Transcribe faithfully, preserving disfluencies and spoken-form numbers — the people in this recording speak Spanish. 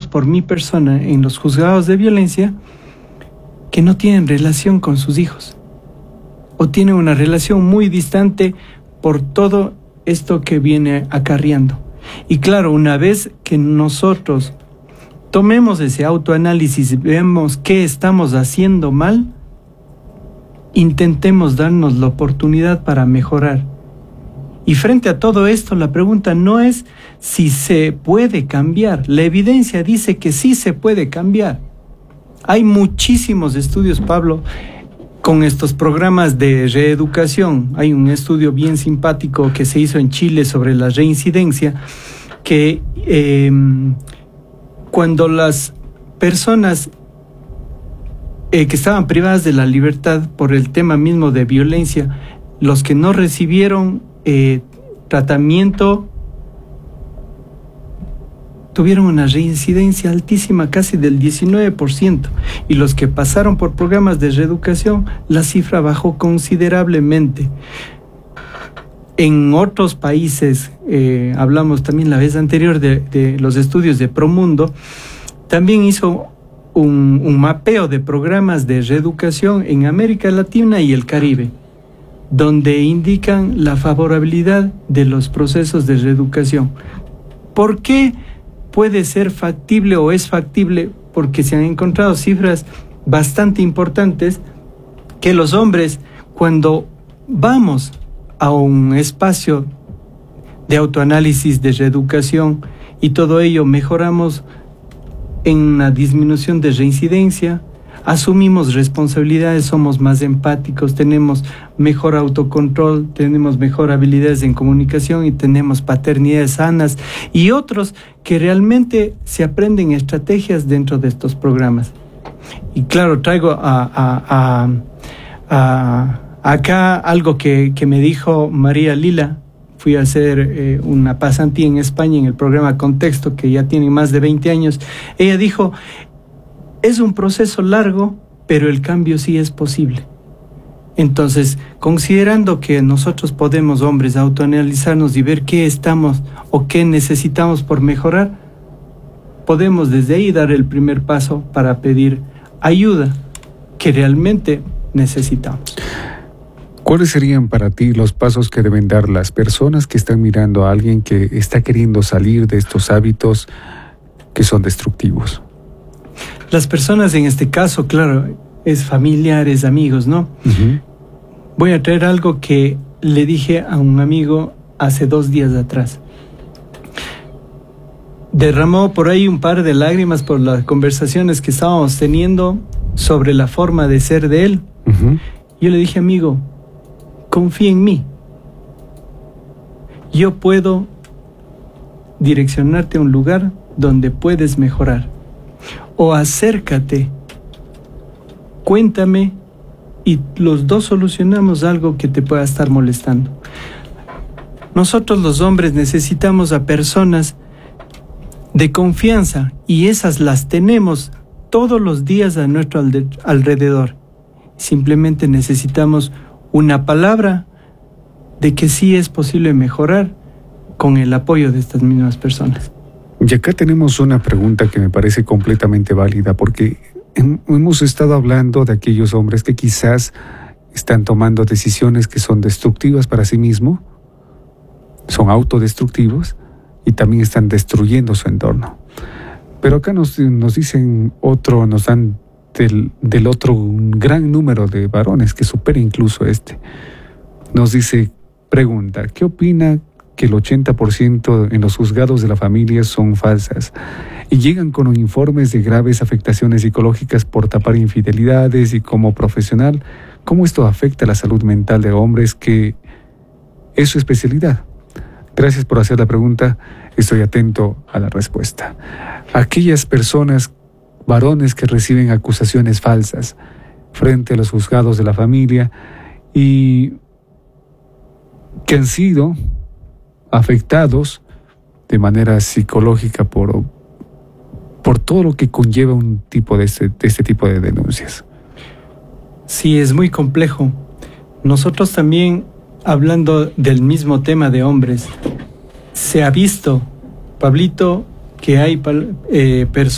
por mi persona en los juzgados de violencia que no tienen relación con sus hijos o tienen una relación muy distante por todo esto que viene acarreando. Y claro, una vez que nosotros tomemos ese autoanálisis y vemos qué estamos haciendo mal, intentemos darnos la oportunidad para mejorar. Y frente a todo esto, la pregunta no es si se puede cambiar. La evidencia dice que sí se puede cambiar. Hay muchísimos estudios, Pablo, con estos programas de reeducación. Hay un estudio bien simpático que se hizo en Chile sobre la reincidencia, que eh, cuando las personas eh, que estaban privadas de la libertad por el tema mismo de violencia, los que no recibieron eh, tratamiento tuvieron una reincidencia altísima, casi del diecinueve por ciento, y los que pasaron por programas de reeducación, la cifra bajó considerablemente. En otros países, eh, hablamos también la vez anterior de, de los estudios de Promundo, también hizo un, un mapeo de programas de reeducación en América Latina y el Caribe, donde indican la favorabilidad de los procesos de reeducación. ¿Por qué puede ser factible o es factible? Porque se han encontrado cifras bastante importantes que los hombres, cuando vamos a un espacio de autoanálisis, de reeducación y todo ello, mejoramos en una disminución de reincidencia, asumimos responsabilidades, somos más empáticos, tenemos mejor autocontrol, tenemos mejor habilidades en comunicación y tenemos paternidades sanas y otros que realmente se aprenden estrategias dentro de estos programas. Y claro, traigo a, a, a, a, acá algo que, que me dijo María Lila. Fui a hacer eh, una pasantía en España en el programa Contexto, que ya tiene más de veinte años. Ella dijo: es un proceso largo, pero el cambio sí es posible. Entonces, considerando que nosotros podemos, hombres, autoanalizarnos y ver qué estamos o qué necesitamos por mejorar, podemos desde ahí dar el primer paso para pedir ayuda que realmente necesitamos. ¿Cuáles serían para ti los pasos que deben dar las personas que están mirando a alguien que está queriendo salir de estos hábitos que son destructivos? Las personas en este caso, claro, es familiares, amigos, ¿no? Uh-huh. Voy a traer algo que le dije a un amigo hace dos días atrás. Derramó por ahí un par de lágrimas por las conversaciones que estábamos teniendo sobre la forma de ser de él. Uh-huh. Yo le dije: amigo, confía en mí. Yo puedo direccionarte a un lugar donde puedes mejorar. O acércate, cuéntame y los dos solucionamos algo que te pueda estar molestando. Nosotros los hombres necesitamos a personas de confianza y esas las tenemos todos los días a nuestro alrededor. Simplemente necesitamos una palabra de que sí es posible mejorar con el apoyo de estas mismas personas. Y acá tenemos una pregunta que me parece completamente válida, porque hemos estado hablando de aquellos hombres que quizás están tomando decisiones que son destructivas para sí mismos, son autodestructivos y también están destruyendo su entorno. Pero acá nos, nos dicen otro, nos dan del, del otro un gran número de varones que supera incluso este. Nos dice, pregunta, ¿qué opina que el ochenta por ciento en los juzgados de la familia son falsas y llegan con informes de graves afectaciones psicológicas por tapar infidelidades? Y como profesional, ¿cómo esto afecta la salud mental de hombres que es su especialidad? Gracias por hacer la pregunta, estoy atento a la respuesta. Aquellas personas, varones que reciben acusaciones falsas frente a los juzgados de la familia y que han sido afectados de manera psicológica por, por todo lo que conlleva un tipo de este, de este tipo de denuncias. Sí, es muy complejo. Nosotros también, hablando del mismo tema de hombres, se ha visto, Pablito, que hay eh, personas